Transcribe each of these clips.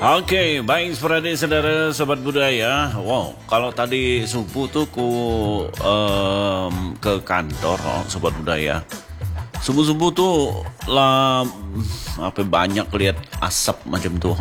Oke, baik seperti saudara sobat budaya. Wow, kalau tadi subuh tuh ke kantor, sobat budaya. Subuh-subuh tuh lah banyak lihat asap macam tuh.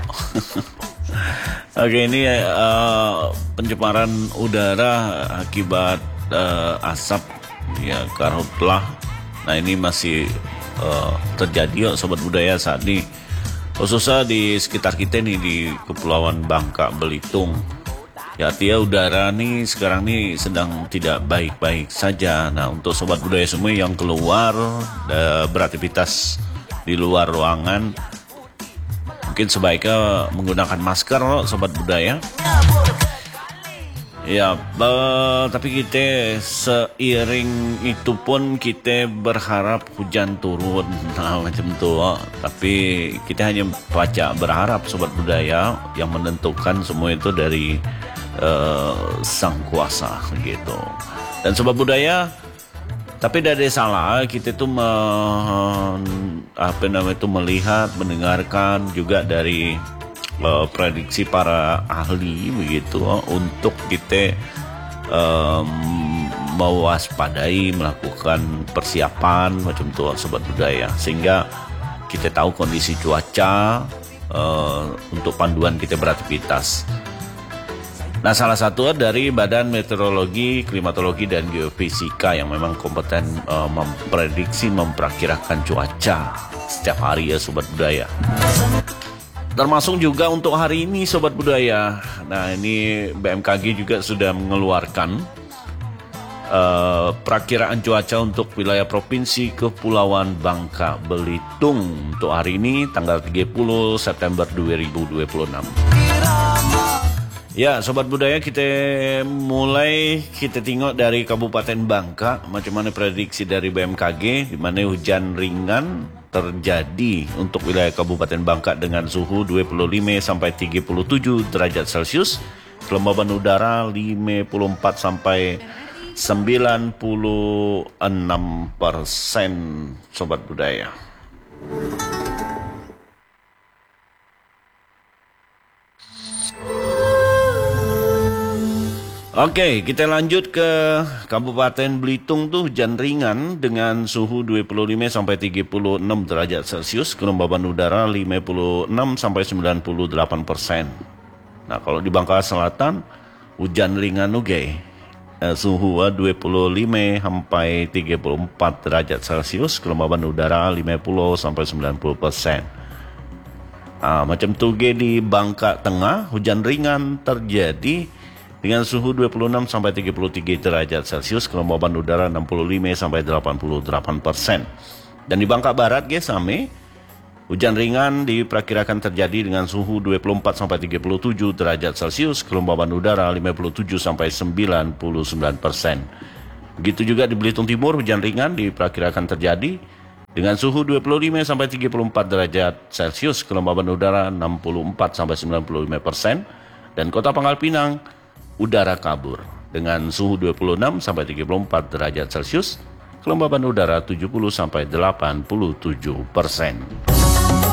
Oke, ini pencemaran udara akibat asap ya karhutlah. Nah, ini masih terjadi sobat budaya saat ini. Khususnya di sekitar kita nih di Kepulauan Bangka Belitung. Ya artinya udara nih sekarang nih sedang tidak baik-baik saja. Nah untuk sobat budaya semua yang keluar beraktivitas di luar ruangan, mungkin sebaiknya menggunakan masker sobat budaya. Ya, tapi kita seiring itu pun kita berharap hujan turun, nah macam itu. Tapi kita hanya baca berharap sobat budaya, yang menentukan semua itu dari sang kuasa gitu. Dan sobat budaya, tapi tidak ada salah kita itu melihat, mendengarkan juga dari prediksi para ahli begitu untuk kita mewaspadai, melakukan persiapan macam itu sobat budaya, sehingga kita tahu kondisi cuaca untuk panduan kita beraktivitas. Nah salah satu dari Badan Meteorologi, Klimatologi dan Geofisika yang memang kompeten memprediksi, memperkirakan cuaca setiap hari ya sobat budaya. Termasuk juga untuk hari ini sobat budaya. Nah ini BMKG juga sudah mengeluarkan perakiraan cuaca untuk wilayah Provinsi Kepulauan Bangka Belitung untuk hari ini tanggal 30 September 2026. Ya sobat budaya, kita tengok dari Kabupaten Bangka macam mana prediksi dari BMKG, di mana hujan ringan terjadi untuk wilayah Kabupaten Bangka dengan suhu 25 sampai 37 derajat Celcius, kelembaban udara 54 sampai 96% sobat budaya. Oke, kita lanjut ke Kabupaten Belitung tuh hujan ringan dengan suhu 25 sampai 36 derajat Celcius, kelembaban udara 56 sampai 98%. Nah, kalau di Bangka Selatan hujan ringan juga. Suhu 25 sampai 34 derajat Celcius, kelembaban udara 50 sampai 90%. Macam tu di Bangka Tengah hujan ringan terjadi dengan suhu 26 sampai 33 derajat Celcius, kelembaban udara 65 sampai 88%. Dan di Bangka Barat sama, hujan ringan diperkirakan terjadi dengan suhu 24 sampai 37 derajat Celcius, kelembaban udara 57 sampai 99%. Begitu juga di Belitung Timur, hujan ringan diperkirakan terjadi dengan suhu 25 sampai 34 derajat Celcius, kelembaban udara 64 sampai 95%. Dan Kota Pangkal Pinang udara kabur dengan suhu 26 sampai 34 derajat Celcius, kelembaban udara 70 sampai 87%.